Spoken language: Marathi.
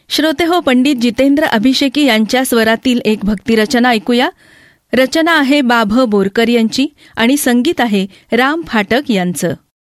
श्रोतेहो, पंडित जितेंद्र अभिषेकी यांच्या स्वरातील एक भक्तिरचना ऐकूया. रचना आहे बाभ बोरकर यांची आणि संगीत आहे राम फाटक यांचं.